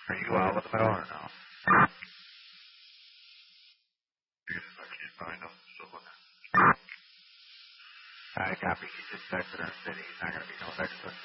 Are you out with the middle or no? I copy. He just texted her and said he's not going to be no next